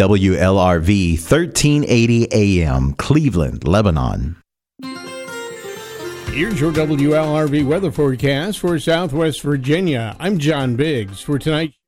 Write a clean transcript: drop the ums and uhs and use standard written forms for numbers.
WLRV 1380 AM, Cleveland, Lebanon. Here's your WLRV weather forecast for Southwest Virginia. I'm John Biggs. For tonight,